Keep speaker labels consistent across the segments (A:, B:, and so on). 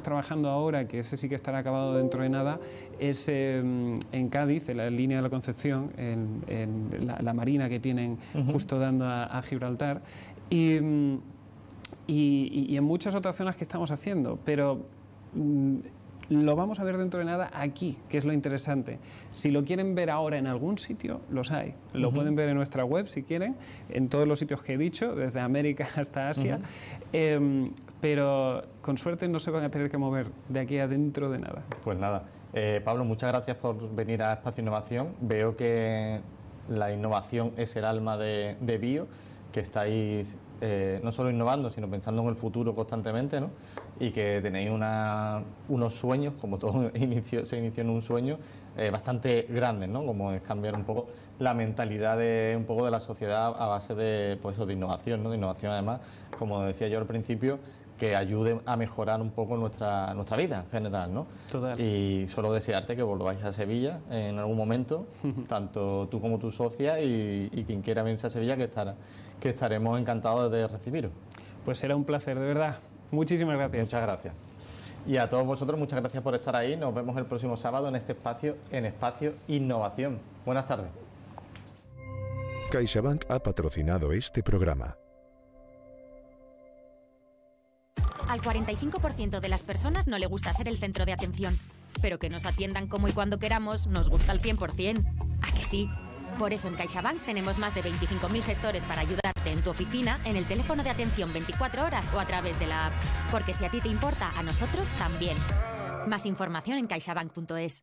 A: trabajando ahora, que ese sí que estará acabado dentro de nada, es en Cádiz, en la línea de la Concepción, en la marina que tienen justo dando a Gibraltar, y en muchas otras zonas que estamos haciendo, pero lo vamos a ver dentro de nada aquí, que es lo interesante. Si lo quieren ver ahora en algún sitio, los hay. Lo pueden ver en nuestra web si quieren, en todos los sitios que he dicho, desde América hasta Asia, pero con suerte no se van a tener que mover de aquí a dentro de nada.
B: Pues nada, Pablo, muchas gracias por venir a Espacio Innovación. Veo que la innovación es el alma de Bio, que estáis no solo innovando, sino pensando en el futuro constantemente, ¿no? Y que tenéis unos sueños, como todo se inició en un sueño, bastante grandes, ¿no? Como es cambiar un poco la mentalidad un poco de la sociedad a base de, pues eso, de innovación, ¿no? De innovación, además, como decía yo al principio, que ayude a mejorar un poco nuestra vida en general, ¿no?
A: Total.
B: Y solo desearte que volváis a Sevilla en algún momento, tanto tú como tu socia y quien quiera venirse a Sevilla, que estaremos encantados de recibiros.
A: Pues será un placer, de verdad. Muchísimas gracias.
B: Muchas gracias. Y a todos vosotros, muchas gracias por estar ahí. Nos vemos el próximo sábado en este espacio, en Espacio Innovación. Buenas tardes.
C: CaixaBank ha patrocinado este programa.
D: Al 45% de las personas no le gusta ser el centro de atención, pero que nos atiendan como y cuando queramos nos gusta al 100%. ¿A que sí? Por eso en CaixaBank tenemos más de 25.000 gestores para ayudarte en tu oficina, en el teléfono de atención 24 horas o a través de la app. Porque si a ti te importa, a nosotros también. Más información en caixabank.es.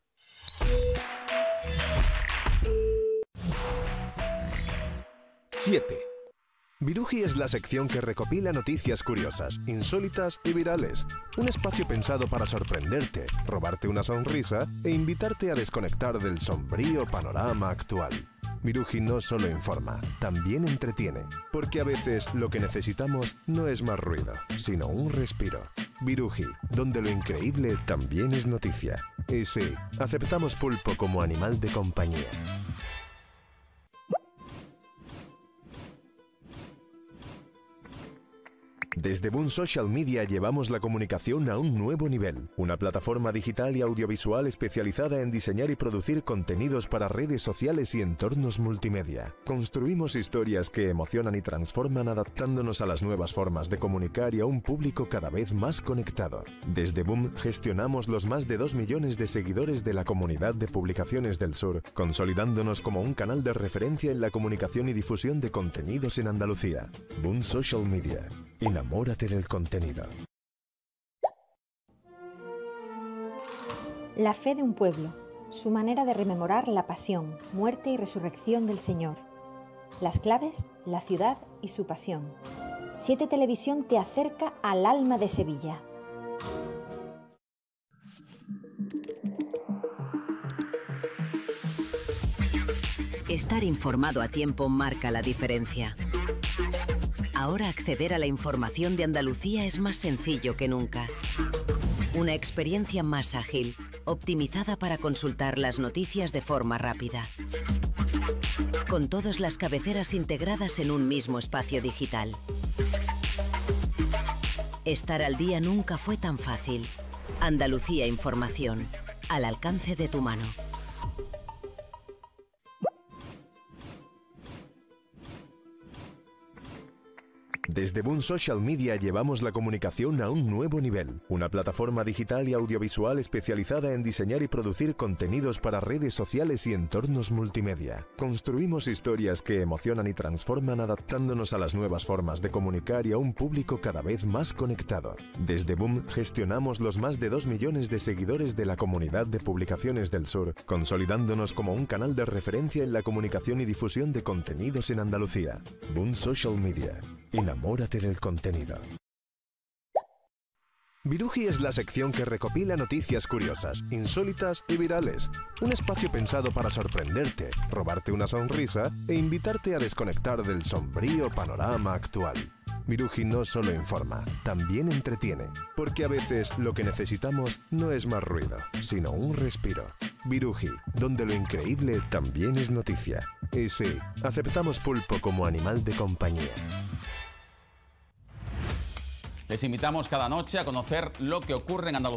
C: Viruji es la sección que recopila noticias curiosas, insólitas y virales. Un espacio pensado para sorprenderte, robarte una sonrisa e invitarte a desconectar del sombrío panorama actual. Viruji no solo informa, también entretiene, porque a veces lo que necesitamos no es más ruido, sino un respiro. Viruji, donde lo increíble también es noticia. Y sí, aceptamos pulpo como animal de compañía. Desde Boom Social Media llevamos la comunicación a un nuevo nivel. Una plataforma digital y audiovisual especializada en diseñar y producir contenidos para redes sociales y entornos multimedia. Construimos historias que emocionan y transforman adaptándonos a las nuevas formas de comunicar y a un público cada vez más conectado. Desde Boom gestionamos los más de 2 millones de seguidores de la comunidad de publicaciones del sur, consolidándonos como un canal de referencia en la comunicación y difusión de contenidos en Andalucía. Boom Social Media. Enamórate del contenido.
E: La fe de un pueblo, su manera de rememorar la pasión, muerte y resurrección del Señor. Las claves, la ciudad y su pasión. 7 Televisión te acerca al alma de Sevilla.
F: Estar informado a tiempo marca la diferencia. Ahora acceder a la información de Andalucía es más sencillo que nunca. Una experiencia más ágil, optimizada para consultar las noticias de forma rápida. Con todas las cabeceras integradas en un mismo espacio digital. Estar al día nunca fue tan fácil. Andalucía Información, al alcance de tu mano.
C: Desde Boom Social Media llevamos la comunicación a un nuevo nivel. Una plataforma digital y audiovisual especializada en diseñar y producir contenidos para redes sociales y entornos multimedia. Construimos historias que emocionan y transforman adaptándonos a las nuevas formas de comunicar y a un público cada vez más conectado. Desde Boom gestionamos los más de 2 millones de seguidores de la comunidad de publicaciones del sur, consolidándonos como un canal de referencia en la comunicación y difusión de contenidos en Andalucía. Boom Social Media. Enamórate del contenido. Viruji es la sección que recopila noticias curiosas, insólitas y virales. Un espacio pensado para sorprenderte, robarte una sonrisa e invitarte a desconectar del sombrío panorama actual. Viruji no solo informa, también entretiene, porque a veces lo que necesitamos no es más ruido, sino un respiro. Viruji, donde lo increíble también es noticia. Y sí, aceptamos pulpo como animal de compañía.
G: Les invitamos cada noche a conocer lo que ocurre en Andalucía.